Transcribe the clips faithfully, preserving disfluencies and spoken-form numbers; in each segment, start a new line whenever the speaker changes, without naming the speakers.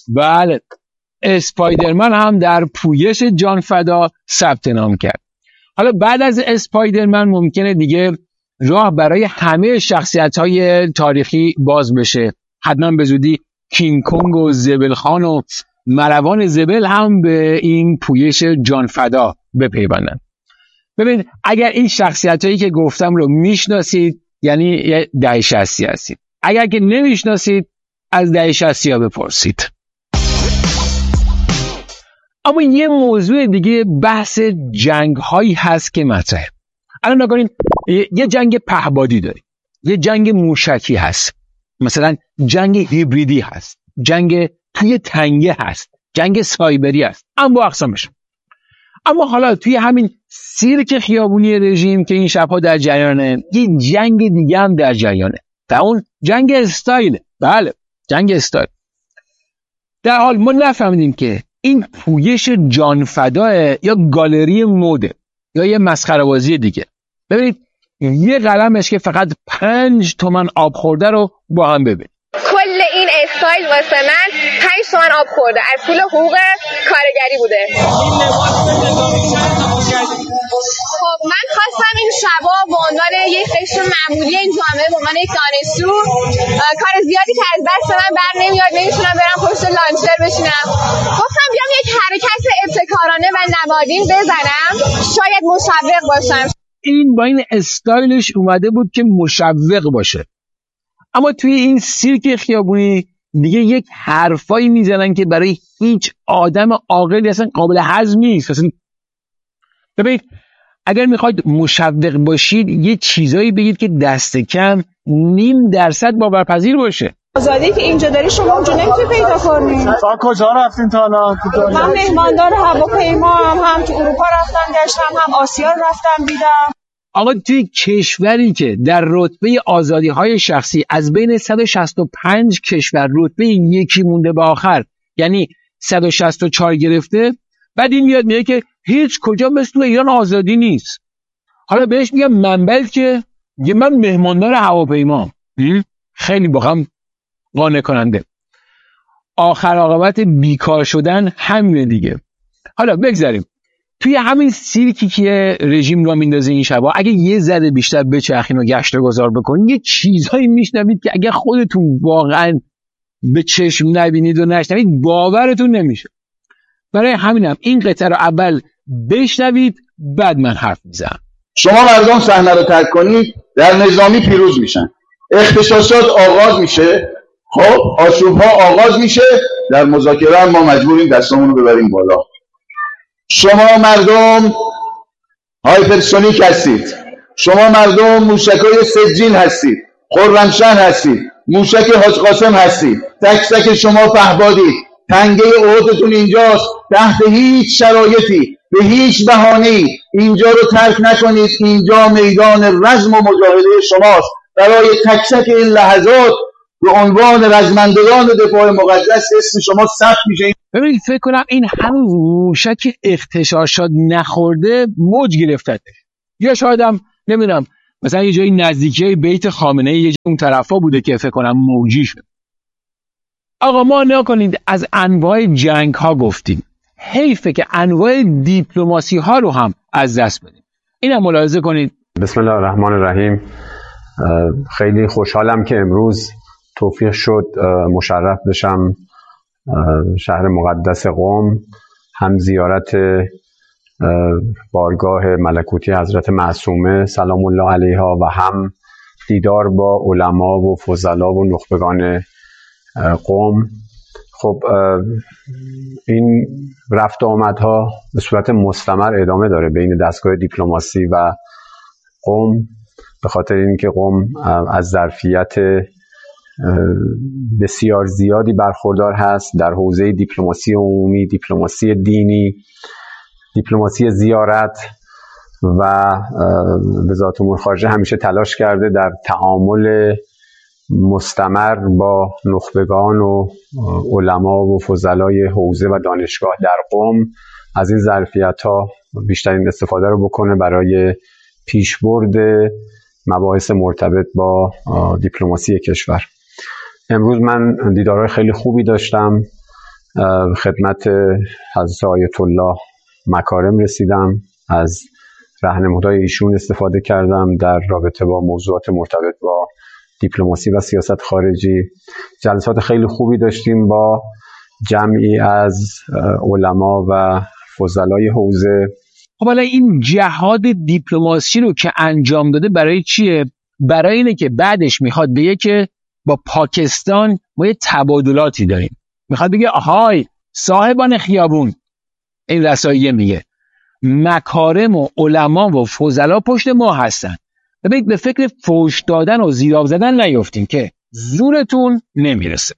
بله، اسپایدرمن هم در پویش جان فدا ثبت نام کرد. حالا بعد از اسپایدرمن ممکنه دیگه راه برای همه شخصیت‌های تاریخی باز بشه. حتما به زودی کینگ کنگ و زبل خان و مروان زبل هم به این پویش جان فدا بپیوندن. ببین، اگر این شخصیتایی که گفتم رو میشناسید یعنی یه دهه شصتی هستید، اگر که نمیشناسید از دهه شصتی ها بپرسید. اما یه موضوع دیگه بحث جنگ هایی هست که مطرحه. الان نگارین یه جنگ پهبادی داریم، یه جنگ موشکی هست، مثلا جنگ هیبریدی هست، جنگ توی تنگه هست، جنگ سایبری هست، اما اقسامش. اما حالا توی همین سیرک خیابونی رژیم که این شبها در جریانه، یه جنگ دیگه هم در جریانه و اون جنگ استایل. بله، جنگ استایل. در حال ما نفهمیدیم که این پویش جان فدا یا گالری موده یا یه مسخره بازی دیگه. ببینید یه قلمش که فقط پنج تومن آب خورده رو با هم ببینید.
کل این استایل واسه من پنج تومن آب خورده، از پول حقوق کارگری بوده. خب من خواستم این شبا به عنوان یک قشر معمولی این جامعه، به عنوان یک دانشجو، کار زیادی که از دست من بر نمیاد، نمیتونم برم پشت لانچر بشینم، گفتم بیام یک حرکت ابتکارانه و نمادین بزنم، شاید مشوق باشم.
این با این استایلش اومده بود که مشوق باشه، اما توی این سیرک خیابونی دیگه یک حرفایی میزنن که برای هیچ آدم عاقلی اصلا قابل هضم نیست. اصلا ببینید، اگر میخواید مشوق باشید یه چیزایی بگید که دست کم نیم درصد باورپذیر باشه.
آزادی که اینجا داری شما اونجا نمیتونی پیدا کنی.
تا کجا رفتین تا الان؟
من مهماندار هواپیما هم هم تو اروپا رفتم گشتم، هم آسیا رفتم دیدم.
آقا توی کشوری که در رتبه آزادی‌های شخصی از بین صد و شصت و پنج کشور رتبه یکی مونده به آخر، یعنی صد و شصت و چهار گرفته، بعد این میاد میگه که هیچ کجا مثل ایران آزادی نیست. حالا بهش میگم منبل که میگه من مهماندار هواپیمام. خیلی باهم قانع کننده. آخر عاقبت بیکار شدن همینه دیگه. حالا بگذاریم توی همین سیرکی که رژیم رو میندازه این شبا، اگه یه ذره بیشتر بچرخین و گشت و گذار بکنین یه چیزایی میشنوید که اگه خودتون واقعا به چشم نبینید و نشنوید باورتون نمیشه. برای همینم این قطعه رو اول بشنوید بعد من حرف میزنم.
شما مردم صحنه رو ترک کنید، در نظامی پیروز میشن، اغتشاشات آغاز میشه، خب آشوب‌ها آغاز میشه، در مذاکره ما مجبوریم دستمون رو ببریم بالا. شما مردم هایپرسونیک هستید، شما مردم موشکای سجین هستید، خرمشهر هستید، موشک حاج قاسم هستید، تک تک شما پهبادید، تنگه عهدتون اینجاست، تحت هیچ شرایطی به هیچ بهانه‌ای اینجا رو ترک نکنید. اینجا میدان رزم و مجاهده شماست. برای تک تک این لحظات به عنوان رزمندگان دفاع مقدس اسم شما ثبت میشه.
ببینید فکر کنم این هنوز موشک اغتشاشات نخورده موج گرفتتش، یا شاید هم نمیدونم مثلا یه جایی نزدیکی بیت خامنه‌ای یه جایی اون طرفا بوده که فکر کنم موجی شد. آقا ما نکنید از انواع جنگ ها گفتیم، حیفه که انواع دیپلماسی ها رو هم از دست بدیم. اینم ملاحظه کنید.
بسم الله الرحمن الرحیم. خیلی خوشحالم که امروز توفیق شد مشرف بشم شهر مقدس قم، هم زیارت بارگاه ملکوتی حضرت معصومه سلام الله علیها و هم دیدار با علما و فضلا و نخبگان قم. خب این رفت آمدها به صورت مستمر ادامه داره بین دستگاه دیپلماسی و قم، به خاطر اینکه قم از ظرفیت بسیار زیادی برخوردار هست در حوزه دیپلماسی عمومی، دیپلماسی دینی، دیپلماسی زیارت و وزارت امور خارجه همیشه تلاش کرده در تعامل مستمر با نخبگان و علما و فضلای حوزه و دانشگاه در قم از این ظرفیت‌ها بیشترین استفاده رو بکنه برای پیشبرد مباحث مرتبط با دیپلماسی کشور. امروز من دیدارهای خیلی خوبی داشتم خدمت حضرت آیت الله مکارم رسیدم، از راهنمودهای ایشون استفاده کردم در رابطه با موضوعات مرتبط با دیپلماسی و سیاست خارجی. جلسات خیلی خوبی داشتیم با جمعی از علما و فضلای حوزه.
خب حالا این جهاد دیپلماسی رو که انجام داده برای چیه؟ برای اینه که بعدش میخواد بگه که با پاکستان ما یه تبادلاتی داریم. میخواد بگه آهای صاحبان خیابون، این رسائیه میگه مکارم و علما و فضلا پشت ما هستن. ببینید به فکر فوش دادن و زیراب زدن نیفتیم که زورتون نمیرسه.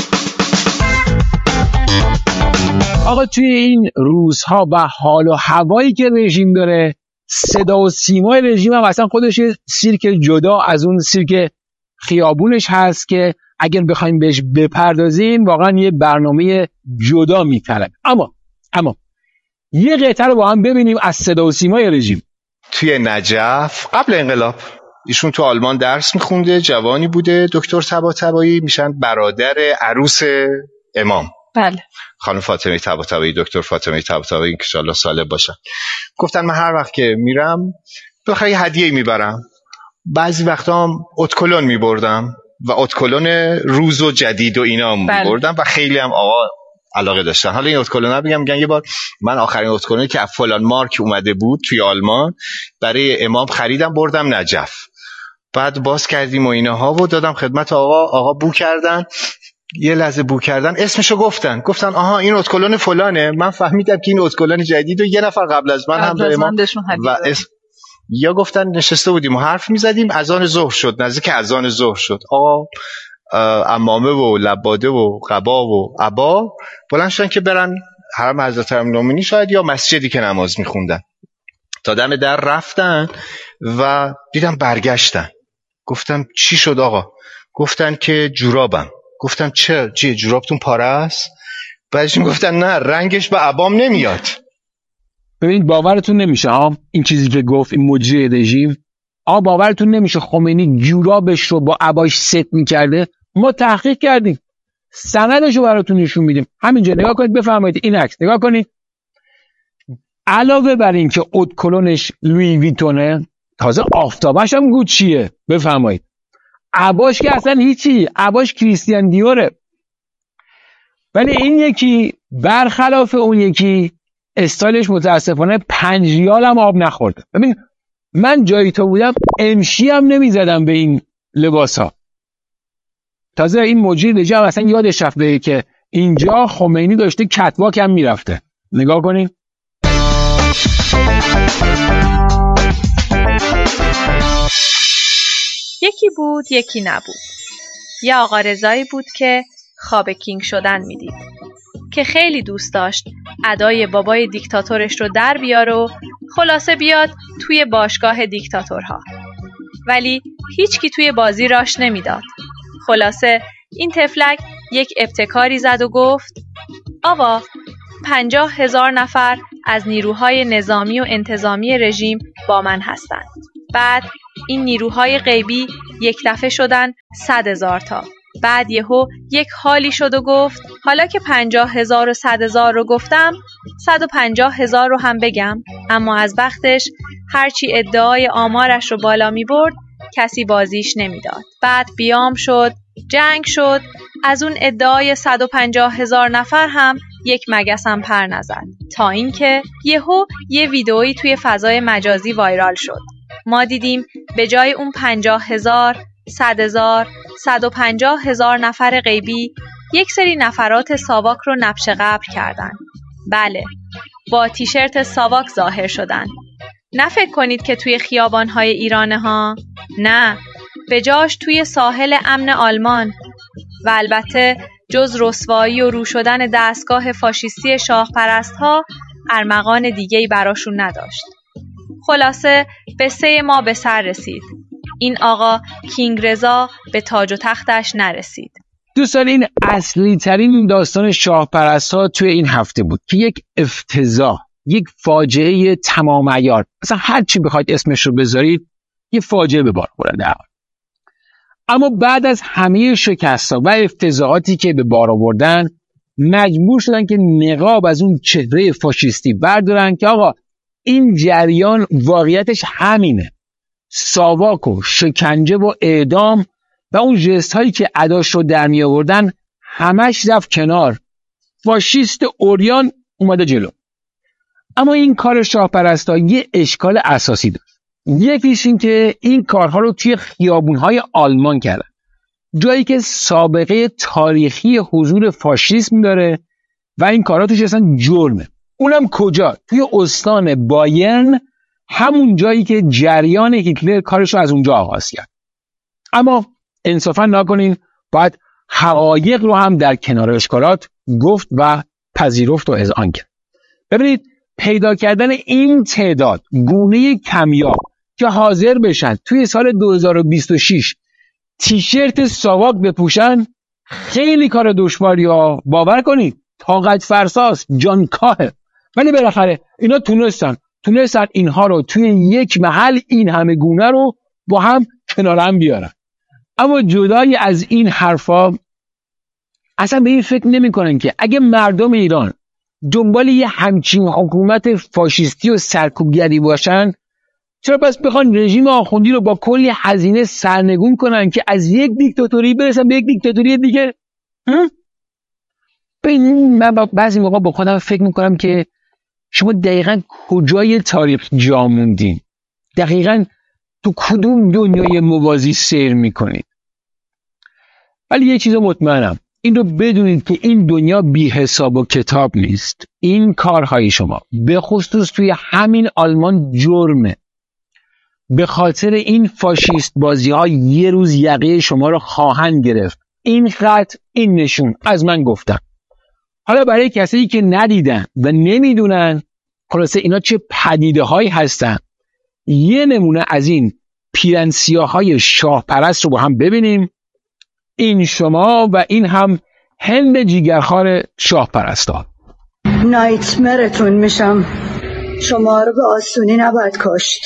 آقا توی این روزها و حال و هوایی که رژیم داره، صدا و سیمای رژیم هم اصلا خودش سیرک جدا از اون سیرک خیابونش هست که اگر بخوایم بهش بپردازیم واقعا یه برنامه جدا میطلبه. اما اما یه قطعه رو با هم ببینیم از صدا و سیمای رژیم.
توی نجف قبل انقلاب ایشون تو آلمان درس میخونده، جوانی بوده، دکتر طباطبایی، میشن برادر عروس امام.
بله.
خانم فاطمه طباطبایی، دکتر فاطمه طباطبایی، ان شاء الله سالم باشن. گفتن من هر وقت که میرم بخوام یه هدیه میبرم. بعضی وقتا هم اتکلون میبردم و اتکلون روز و جدید و اینا میبردم و خیلی هم آقا علاقه داشتن. حالا این اتکلونا بگم میگن یه بار من آخرین اتکلونی که فلان مارک اومده بود توی آلمان برای امام خریدم بردم نجف. بعد باز کردیم و اینها و دادم خدمت آقا. آقا بو کردن، یه لحظه بو کردن اسمشو گفتن، گفتن آها این اتکلون فلانه. من فهمیدم که این اتکلون جدید و یه نفر قبل از من هم داره امام و اسم یا گفتن نشسته بودیم و حرف میزدیم، اذان ظهر شد، نزدیک اذان ظهر شد. آقا عمامه و لباده و قبا و عبا بلند شدن که برن حرم حضرت امیرالمومنین شاید یا مسجدی که نماز میخوندن. تا دم در رفتن و دیدم برگشتن. گفتم چی شد آقا؟ گفتن که جورابم. گفتم چه؟ چیه جورابتون پاره است؟ بعدش گفتن نه رنگش به عبام نمیاد.
ببینید باورتون نمیشه ها این چیزی که گفت این مجری رژیم. آ باورتون نمیشه خمینی جورابش رو با عباش ست میکرده. ما تحقیق کردیم، سندش رو براتون نشون میدیم. همینجا نگاه کنید بفرمایید. این عکس نگاه کنید. علاوه بر این که اتکلونش لویی ویتونه، تازه آفتابش هم گوچیه. بفرمایید. عباش که اصلا هیچی، عباش کریستیان دیوره. ولی این یکی برخلاف اون یکی استایلش متاسفانه پنج ریال هم آب نخورده. ببین من جایی تو بودم امشی هم نمیزدم به این لباس ها. تازه این مجری رژیم اصلا یادش رفته که اینجا خمینی داشته کتواک هم میرفته. نگاه کنین.
یکی بود یکی نبود. یه آقا رضایی بود که خواب کینگ شدن میدید، که خیلی دوست داشت ادای بابای دیکتاتورش رو در بیاره و خلاصه بیاد توی باشگاه دیکتاتورها. ولی هیچکی توی بازی راش نمیداد. خلاصه این تفلک یک ابتکاری زد و گفت آوا پنجاه هزار نفر از نیروهای نظامی و انتظامی رژیم با من هستند. بعد این نیروهای غیبی یک دفعه شدن صد هزار تا. بعد یهو یک حالی شد و گفت حالا که پنجاه هزار و صد هزار رو گفتم صد و پنجاه هزار رو هم بگم. اما از بختش هرچی ادعای آمارش رو بالا می برد کسی بازیش نمیداد. بعد بیام شد، جنگ شد، از اون ادعای صد و پنجاه هزار نفر هم یک مگس هم پر نزد، تا اینکه یهو یه ویدئویی توی فضای مجازی وایرال شد. ما دیدیم به جای اون پنجاه هزار، صد هزار، صد و پنجاه هزار نفر غیبی یک سری نفرات ساواک رو نبش قبر کردن. بله، با تیشرت ساواک ظاهر شدن. نه فکر کنید که توی خیابان‌های ایرانه ها، نه، به جاش توی ساحل امن آلمان. و البته جز رسوایی و رو شدن دستگاه فاشیستی شاه پرست ها ارمغان دیگه‌ای براشون نداشت. خلاصه قصه ما به سر رسید. این آقا کینگ رضا به تاج و تختش نرسید.
دوستان این اصلی ترین داستان شاه پرست ها توی این هفته بود که یک افتضاح، یک فاجعه تمام عیار، اصلا هر چی بخواید اسمش رو بذارید یه فاجعه به بار خورده. اما بعد از همه شکست‌ها و افتضاحاتی که به بار آوردن، مجبور شدن که نقاب از اون چهره فاشیستی بردارن که آقا این جریان واقعیتش همینه. ساواک و شکنجه و اعدام و اون ژست هایی که اداش رو در می آوردن همش رفت کنار. فاشیست اوریان اومده جلو. اما این کار شاهپرستا یه اشکال اساسی داشت. یکیش این که این کارها رو توی خیابونهای آلمان کردن، جایی که سابقه تاریخی حضور فاشیسم داره و این کارها توش اصلا جرمه. اونم کجا؟ توی استان بایرن، همون جایی که جریان هیتلر کارش رو از اونجا آغاز کرد. اما انصافا نکنین، باید حقایق رو هم در کنار اشکالات گفت و پذیرفت و اذعان کرد. ببینید، پیدا کردن این تعداد گونه کمیاب که حاضر بشن توی سال دو هزار و بیست و شش تیشرت ساواک بپوشن خیلی کار دشواری ها. باور کنید طاقت فرساست، جانکاهه. ولی بالاخره اینا تونستن تونستن اینها رو توی یک محل این همه گونه رو با هم کنار هم بیارن. اما جدای از این حرفا اصلا به این فکر نمی کنن که اگه مردم ایران دنبال یه همچین حکومت فاشیستی و سرکوبگری باشن، چرا پس بخوان رژیم آخوندی رو با کلی هزینه سرنگون کنن که از یک دیکتاتوری برسن به یک دیکتاتوری دیگه؟ ببین، من بعضی موقع با خودم فکر میکنم که شما دقیقاً کجای تاریخ جا موندین؟ دقیقاً تو کدوم دنیای موازی سیر میکنید؟ ولی یه چیز مطمئنم، این رو بدونید که این دنیا بی حساب و کتاب نیست. این کارهای شما به خصوص توی همین آلمان جرمه. به خاطر این فاشیست بازی ها یه روز یقه شما رو خواهند گرفت. این خط، این نشون از من گفتم. حالا برای کسایی که ندیدن و نمیدونن خلاصه اینا چه پدیده هایی هستن، یه نمونه از این پیرنسیاهای شاه پرست رو با هم ببینیم. این شما و این هم هند جیگرخوار شاه پرستا.
نایتمرتون میشم. شما رو به آسونی نباید کشت.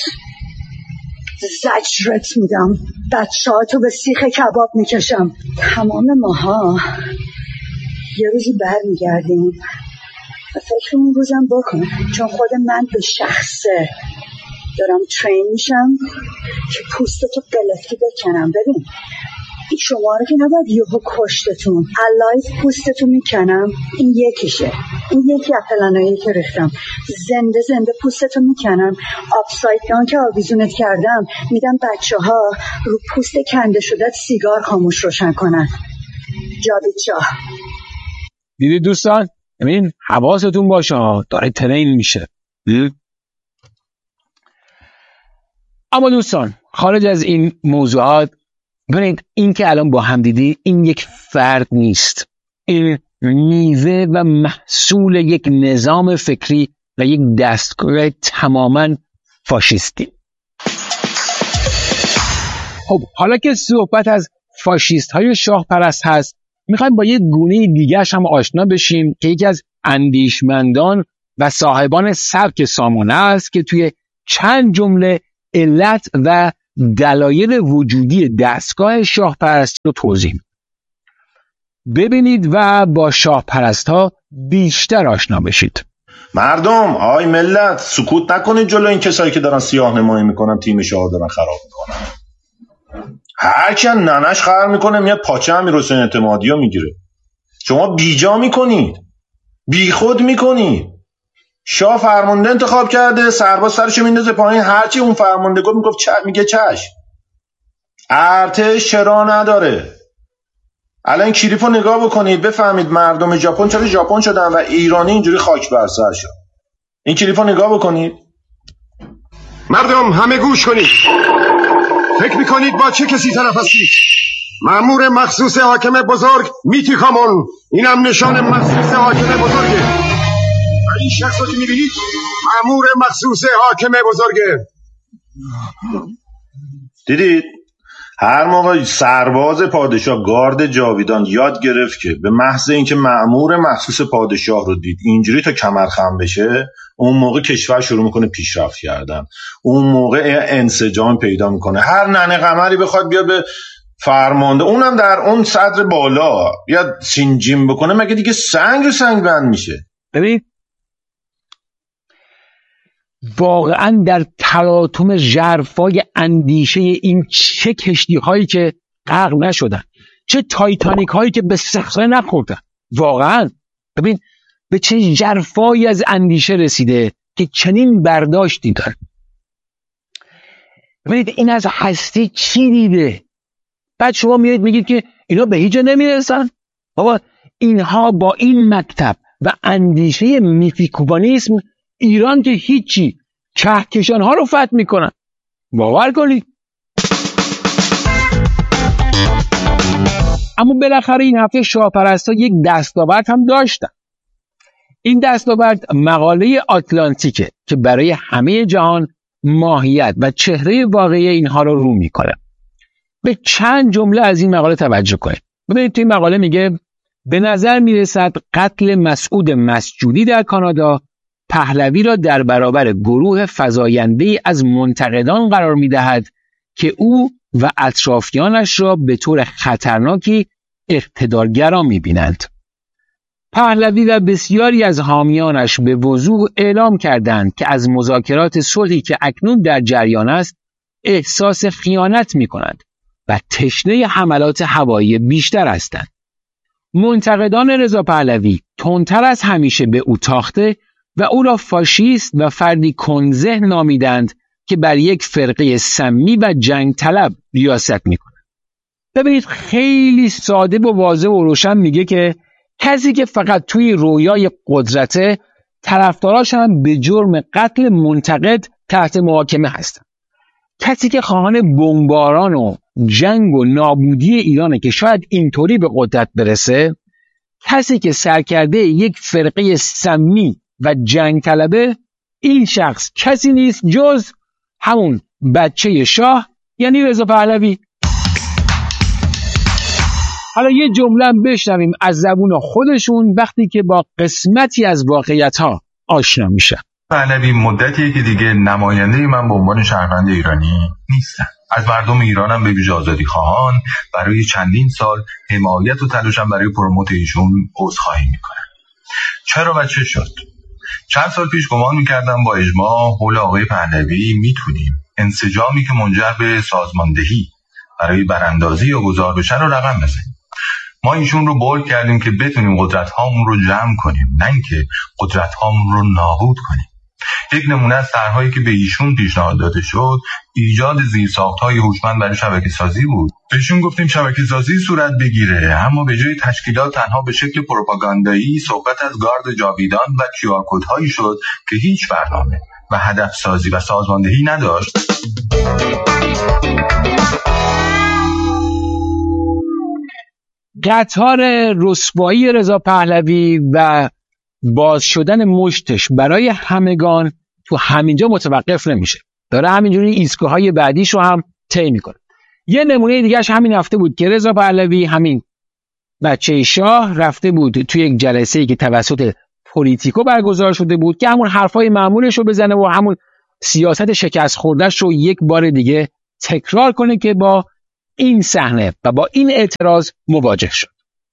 زجرت میدم. بچه ها تو به سیخ کباب میکشم. تمام ماها یه روزی بر میگردیم و فکر اون روزم بکن، چون خود من به شخصه دارم ترین میشم که پوستتو قلفتی بکنم. ببین، این شما رو که نباید یهو کشتتون علایف پوستتو میکنم. این یکیشه، این یکی از پلنایی که ریختم. زنده زنده پوستتو میکنم. آپساید داون که آویزونت کردم میدم بچه ها رو پوست کنده شدت سیگار خاموش روشن کنن. جاوید شاه.
دیدید دوستان؟ همین حواستون باشه، داره ترین میشه. دید؟ اما دوستان، خارج از این موضوعات، ببینید این که الان با هم دیدی، این یک فرد نیست. این میوه و محصول یک نظام فکری و یک دستگاه تماما فاشیستی. خب حالا که صحبت از فاشیست های شاه پرست هست، میخوایم با یک گونه دیگرش هم آشنا بشیم که یکی از اندیشمندان و صاحبان سبک سامانه است که توی چند جمله علت و دلایل وجودی دستگاه شاه پرستی رو توضیح می‌دیم. ببینید و با شاه پرست ها بیشتر آشنا بشید.
مردم، آی ملت، سکوت نکنید جلو این کسایی که دارن سیاه نمایی میکنن، تیم شاه دارن خراب میکنن. هر کی ننش خر میکنه میاد پاچه امیر حسین اعتمادی رو میگیره. شما بیجا میکنید، بیخود میکنید. شاه فرمانده انتخاب کرده، سرباز سرشو میندازه پایین، هرچی اون فرمانده گفت میگفت چ... میگه چش. ارتش چرا نداره؟ الان کلیپو نگاه بکنید بفهمید مردم ژاپن چرا ژاپن شدن و ایرانی اینجوری خاک بر سر شد. این کلیپو نگاه بکنید.
مردم همه گوش کنید. فکر میکنید با چه کسی طرف هستید؟ مأمور مخصوص حاکم بزرگ میتی کامون. اینم نشان مخصوص حاکم بزرگه. و این شخص رو که میبینید مأمور مخصوص حاکم بزرگه.
دیدید؟ هر موقع سرباز پادشاه گارد جاویدان یاد گرفت که به محض اینکه مأمور مخصوص پادشاه رو دید اینجوری تا کمر خم بشه، اون موقع کشور شروع میکنه پیشرفت کردن، اون موقع انسجام پیدا میکنه. هر ننه قمری بخواد بیا به فرمانده، اونم در اون صدر بالا، یا سینجیم بکنه مگه دیگه سنگ رو سنگ بند میشه.
ببینید واقعا در تلاطم ژرفای اندیشه این چه کشتی هایی که غرق نشدن، چه تایتانیک هایی که به صخره نخوردن، واقعا ببین به چه ژرفایی از اندیشه رسیده که چنین برداشتی داره. ببینید این از هستی چی دیده؟ بعد شما میرید میگید که اینا به هیچ جا نمیرسن. بابا اینها با این مکتب و اندیشه میتیکوبانیسم ایران که هیچی کهکشان ها رو فتح میکنن، باور کنید. اما بالاخره این هفته شاهپرست‌ها یک دستاورد هم داشتن. این دستاورد مقاله آتلانتیکه که برای همه جهان ماهیت و چهره واقعی اینها رو رو میکنه. به چند جمله از این مقاله توجه کنید. ببینید توی مقاله میگه به نظر میرسد قتل مسعود مسجودی در کانادا پهلوی را در برابر گروه فزاینده‌ای از منتقدان قرار میدهد که او و اطرافیانش را به طور خطرناکی اقتدارگرا میبینند. پهلوی و بسیاری از حامیانش به وضوح اعلام کردند که از مذاکرات صلحی که اکنون در جریان است احساس خیانت می‌کنند و تشنه حملات هوایی بیشتر هستند. منتقدان رضا پهلوی تندتر از همیشه به او تاخته و او را فاشیست و فردی کنزه نامیدند که بر یک فرقه سمی و جنگ طلب ریاست می‌کند. ببینید خیلی ساده و واضح و روشن میگه که کسی که فقط توی رویای قدرته، طرفداراش هم به جرم قتل منتقد تحت محاکمه هستن. کسی که خواهان بمباران و جنگ و نابودی ایرانه که شاید اینطوری به قدرت برسه، کسی که سرکرده یک فرقه سمی و جنگ طلبه، این شخص کسی نیست جز همون بچه شاه یعنی رضا پهلوی. حالا یه جمله بشنویم از زبون خودشون وقتی که با قسمتی از واقعیت‌ها آشنا میشن.
پهلوی مدتیه که دیگه نماینده من به عنوان شهروند ایرانی نیستن. از مردم ایرانم به ویژه آزادی خواهان برای چندین سال حمایت و تلاشم برای پروموت ایشون عذرخواهی میکنن. چرا و چه شد؟ چند سال پیش گمان میکردم با اجماع حول آقای پهلوی میتونیم انسجامی که منجر به سازماندهی برای براندازی یا گذار بشه رو رقم بزنیم. ما ایشون رو بولد کردیم که بتونیم قدرت هامون رو جمع کنیم، نه اینکه قدرت هامون رو نابود کنیم. یک نمونه از طرحهایی که به ایشون پیشنهاد داده شد ایجاد زیرساخت‌های هوشمند برای شبکه سازی بود. بهشون گفتیم شبکه سازی صورت بگیره، اما به جای تشکیلات تنها به شکل پروپاگاندایی صحبت از گارد جاویدان و کیو آر کدهایی شد که هیچ برنامه و هدف سازی و سازماندهی نداشت.
قطار رسوایی رضا پهلوی و باز شدن مشتش برای همگان تو همینجا متوقف نمیشه، داره همینجوری ایستگاه‌های بعدیش رو هم طی میکنه. یه نمونه دیگهش همین هفته بود که رضا پهلوی همین بچه شاه رفته بود توی یک جلسه‌ای که توسط پلیتیکو برگزار شده بود که همون حرفای معمولش رو بزنه و همون سیاست شکست خورده‌اش رو یک بار دیگه تکرار کنه که با این صحنه و با این اعتراض مواجه شد.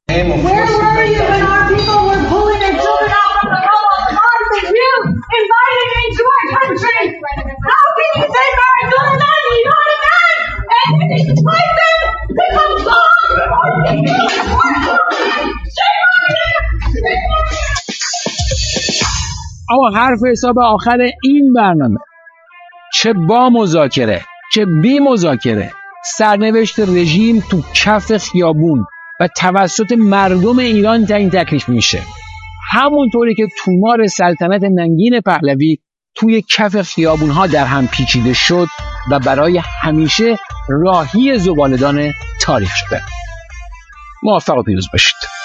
اما حرف حساب آخر این برنامه، چه با مذاکره چه بی مذاکره، سرنوشت رژیم تو کف خیابون و توسط مردم ایران تعیین تکلیف میشه. همونطوری که تومار سلطنت ننگین پهلوی توی کف خیابونها در هم پیچیده شد و برای همیشه راهی زباله‌دان تاریخ شده. موفق و پیروز باشید.